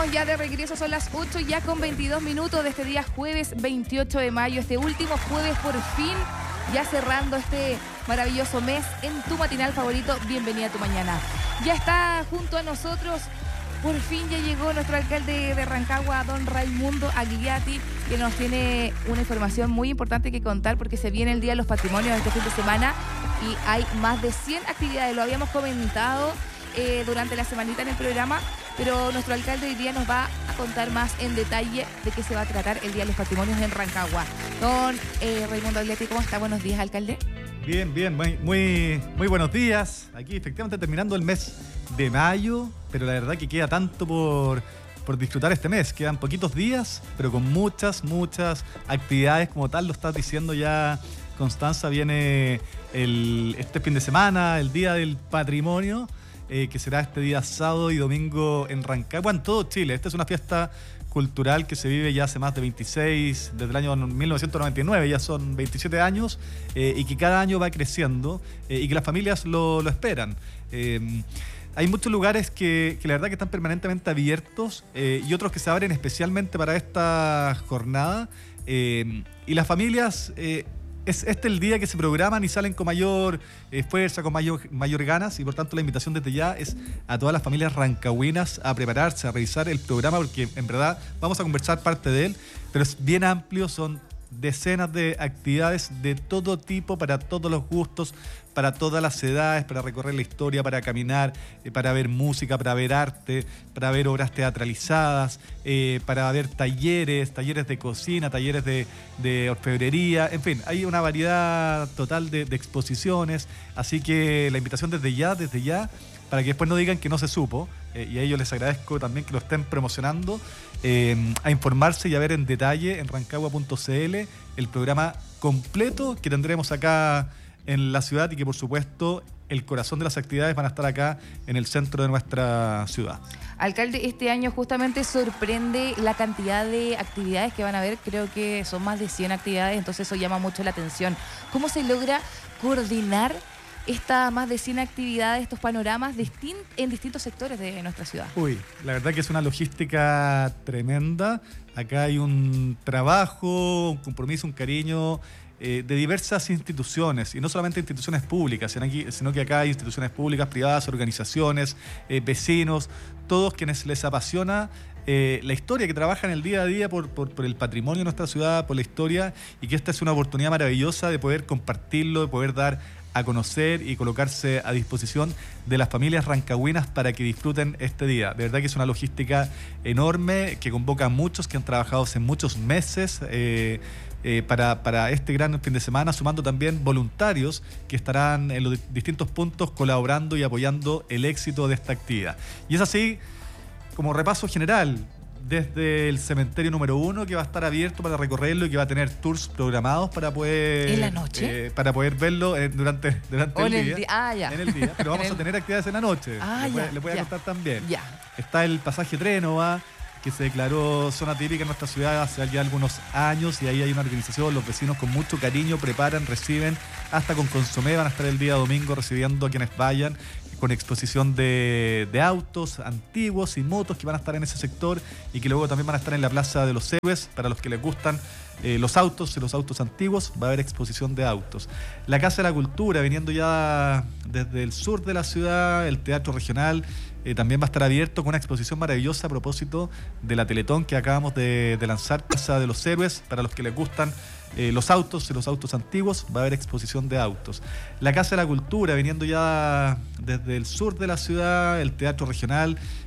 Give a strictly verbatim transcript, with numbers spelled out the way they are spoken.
Estamos ya de regreso, son las ocho ya con veintidós minutos de este día jueves veintiocho de mayo, este último jueves por fin, ya cerrando este maravilloso mes en tu matinal favorito. Bienvenida a tu mañana. Ya está junto a nosotros, por fin ya llegó nuestro alcalde de Rancagua, don Raimundo Aguillati, que nos tiene una información muy importante que contar porque se viene el Día de los Patrimonios este fin de semana y hay más de cien actividades, lo habíamos comentado eh, durante la semanita en el programa, pero nuestro alcalde hoy día nos va a contar más en detalle de qué se va a tratar el Día de los Patrimonios en Rancagua. Don eh, Raimundo Aguillati, ¿cómo está? Buenos días, alcalde. Bien, bien, muy, muy, muy buenos días. Aquí efectivamente terminando el mes de mayo, pero la verdad que queda tanto por, por disfrutar este mes. Quedan poquitos días, pero con muchas, muchas actividades, como tal lo estás diciendo ya, Constanza. Viene el, este fin de semana, el Día del Patrimonio, eh, que será este día sábado y domingo en Rancagua, en todo Chile. Esta es una fiesta cultural que se vive ya hace más de veintiséis, desde el año mil novecientos noventa y nueve, ya son veintisiete años, eh, y que cada año va creciendo eh, y que las familias lo, lo esperan. Eh, hay muchos lugares que, que la verdad que están permanentemente abiertos eh, y otros que se abren especialmente para esta jornada, eh, y las familias... Eh, Es este el día que se programan y salen con mayor eh, fuerza, con mayor, mayor ganas, y por tanto la invitación desde ya es a todas las familias rancagüinas a prepararse, a revisar el programa, porque en verdad vamos a conversar parte de él, pero es bien amplio, son decenas de actividades de todo tipo, para todos los gustos, para todas las edades, para recorrer la historia, para caminar, eh, para ver música, para ver arte, para ver obras teatralizadas, eh, para ver talleres, talleres de cocina, talleres de, de orfebrería, en fin, hay una variedad total de, de exposiciones, así que la invitación desde ya, desde ya, para que después no digan que no se supo, eh, y a ellos les agradezco también que lo estén promocionando, eh, a informarse y a ver en detalle en rancagua punto c l el programa completo que tendremos acá en la ciudad, y que por supuesto el corazón de las actividades van a estar acá en el centro de nuestra ciudad. Alcalde, este año justamente sorprende la cantidad de actividades que van a haber, creo que son más de cien actividades, entonces eso llama mucho la atención. ¿Cómo se logra coordinar estas más de cien actividades, estos panoramas distin- en distintos sectores de nuestra ciudad? Uy, la verdad que es una logística tremenda. Acá hay un trabajo, un compromiso, un cariño eh, de diversas instituciones, y no solamente instituciones públicas, sino, aquí, sino que acá hay instituciones públicas, privadas, organizaciones, eh, vecinos, todos quienes les apasiona Eh, la historia, que trabajan el día a día por, por, por el patrimonio de nuestra ciudad, por la historia, y que esta es una oportunidad maravillosa de poder compartirlo, de poder dar a conocer y colocarse a disposición de las familias rancagüinas para que disfruten este día. De verdad que es una logística enorme que convoca a muchos que han trabajado hace muchos meses eh, eh, para, para este gran fin de semana, sumando también voluntarios que estarán en los distintos puntos colaborando y apoyando el éxito de esta actividad. Y es así, como repaso general, desde el cementerio número uno, que va a estar abierto para recorrerlo y que va a tener tours programados para poder... ¿En la noche? Eh, para poder verlo eh, durante, durante el, el día. día. Ah, ya. En el día, pero vamos el... a tener actividades en la noche. Ah, le voy, ya, le voy a ya. contar también. Ya. Está el pasaje Trénova, que se declaró zona típica en nuestra ciudad hace ya algunos años, y ahí hay una organización, los vecinos con mucho cariño preparan, reciben, hasta con consomé, van a estar el día domingo recibiendo a quienes vayan, con exposición de, de autos antiguos y motos que van a estar en ese sector, y que luego también van a estar en la Plaza de los Héroes, para los que les gustan eh, los autos y los autos antiguos, va a haber exposición de autos. La Casa de la Cultura, viniendo ya desde el sur de la ciudad, el Teatro Regional, Eh, también va a estar abierto con una exposición maravillosa a propósito de la Teletón que acabamos de, de lanzar, Casa de los Héroes, para los que les gustan eh, los autos y los autos antiguos, va a haber exposición de autos. La Casa de la Cultura, viniendo ya desde el sur de la ciudad, el Teatro Regional,